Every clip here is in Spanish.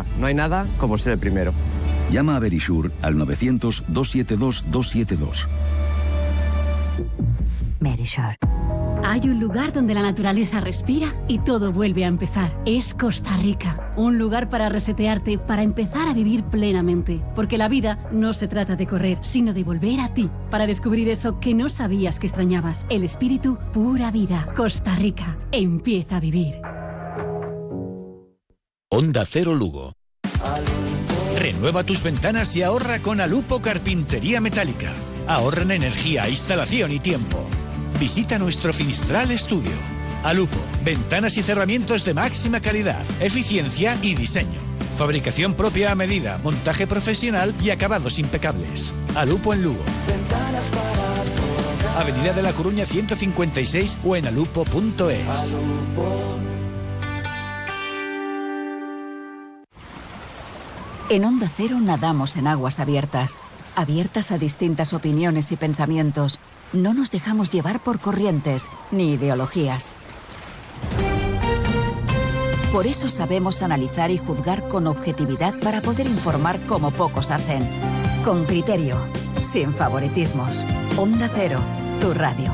verdad, no hay nada como ser el primero. Llama a Verisure al 900-272-272. Verisure. Hay un lugar donde la naturaleza respira y todo vuelve a empezar. Es Costa Rica. Un lugar para resetearte, para empezar a vivir plenamente. Porque la vida no se trata de correr, sino de volver a ti. Para descubrir eso que no sabías que extrañabas. El espíritu pura vida. Costa Rica. Empieza a vivir. Onda Cero Lugo. Renueva tus ventanas y ahorra con Alupo Carpintería Metálica. Ahorra en energía, instalación y tiempo. Visita nuestro Finistral Estudio. Alupo, ventanas y cerramientos de máxima calidad, eficiencia y diseño. Fabricación propia a medida, montaje profesional y acabados impecables. Alupo en Lugo. Avenida de la Coruña 156 o en alupo.es. En Onda Cero nadamos en aguas abiertas, abiertas a distintas opiniones y pensamientos. No nos dejamos llevar por corrientes ni ideologías. Por eso sabemos analizar y juzgar con objetividad para poder informar como pocos hacen. Con criterio, sin favoritismos. Onda Cero, tu radio.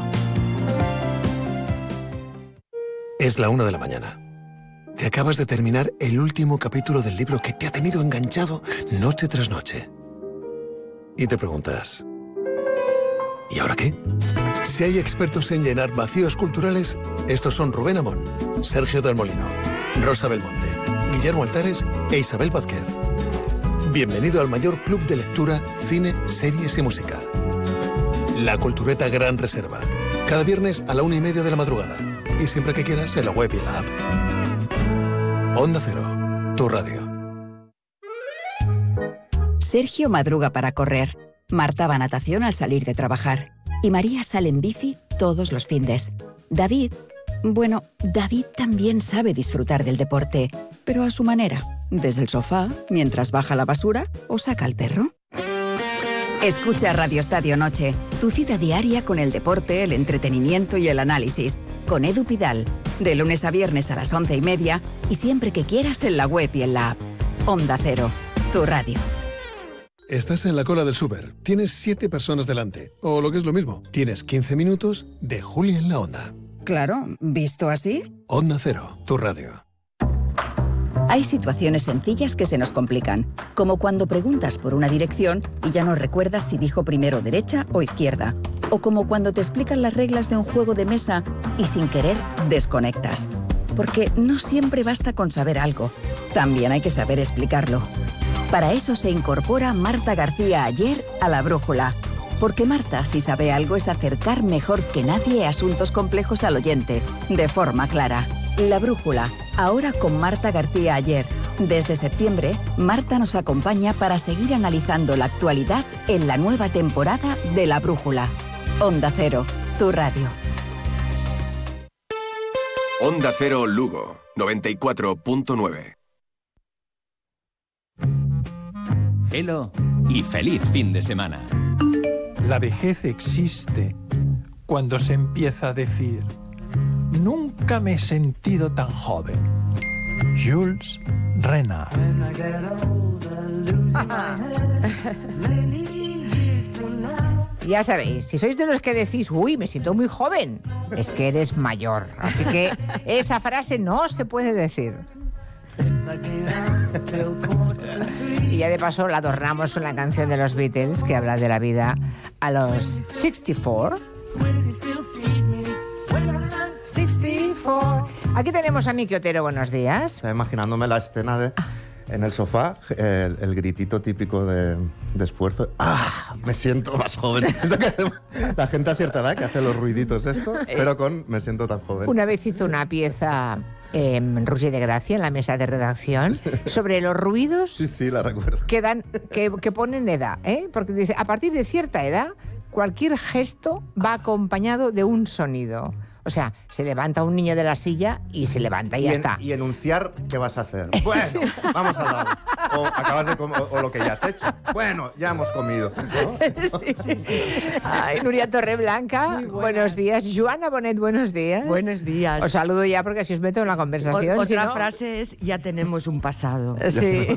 Es la 1 de la mañana. Te acabas de terminar el último capítulo del libro que te ha tenido enganchado noche tras noche. Y te preguntas, ¿y ahora qué? Si hay expertos en llenar vacíos culturales, estos son Rubén Amón, Sergio del Molino, Rosa Belmonte, Guillermo Altares e Isabel Vázquez. Bienvenido al mayor club de lectura, cine, series y música. La Cultureta Gran Reserva. Cada viernes a la 1:30 de la madrugada. Y siempre que quieras en la web y en la app. Onda Cero, tu radio. Sergio madruga para correr. Marta va a natación al salir de trabajar. Y María sale en bici todos los findes. David también sabe disfrutar del deporte, pero a su manera. Desde el sofá, mientras baja la basura o saca al perro. Escucha Radio Estadio Noche, tu cita diaria con el deporte, el entretenimiento y el análisis. Con Edu Pidal, de lunes a viernes a las 11:30 y siempre que quieras en la web y en la app. Onda Cero, tu radio. Estás en la cola del súper, tienes 7 personas delante, o lo que es lo mismo, tienes 15 minutos de Juli en la Onda. Claro, ¿visto así? Onda Cero, tu radio. Hay situaciones sencillas que se nos complican, como cuando preguntas por una dirección y ya no recuerdas si dijo primero derecha o izquierda, o como cuando te explican las reglas de un juego de mesa y sin querer desconectas. Porque no siempre basta con saber algo, también hay que saber explicarlo. Para eso se incorpora Marta García Ayer a La Brújula. Porque Marta, si sabe algo, es acercar mejor que nadie asuntos complejos al oyente, de forma clara. La Brújula, ahora con Marta García Ayer. Desde septiembre, Marta nos acompaña para seguir analizando la actualidad en la nueva temporada de La Brújula. Onda Cero, tu radio. Onda Cero Lugo, 94.9. Hello y feliz fin de semana. La vejez existe cuando se empieza a decir: nunca me he sentido tan joven. Jules Renard. Ya sabéis, si sois de los que decís, uy, me siento muy joven, es que eres mayor. Así que esa frase no se puede decir. Y ya de paso la adornamos con la canción de los Beatles que habla de la vida a los 64. 64. Aquí tenemos a Miki Otero, buenos días. Estaba imaginándome la escena de en el sofá, el gritito típico de esfuerzo. ¡Ah! Me siento más joven. Esto que hace la gente a cierta edad que hace los ruiditos esto, pero con me siento tan joven. Una vez hizo una pieza Roger de Gracia en la mesa de redacción sobre los ruidos. Sí, la recuerdo. Que ponen edad, porque dice, a partir de cierta edad, cualquier gesto va acompañado de un sonido. O sea, se levanta un niño de la silla y se levanta y ya está. Y enunciar qué vas a hacer. Bueno, vamos a lado. O acabas de comer, o lo que ya has hecho. Bueno, ya hemos comido, ¿no? Sí. Ay, Nuria Torreblanca, buenos días. Joana Bonet, buenos días. Buenos días. Os saludo ya porque así os meto en la conversación. Otra frase es, ya tenemos un pasado. Sí.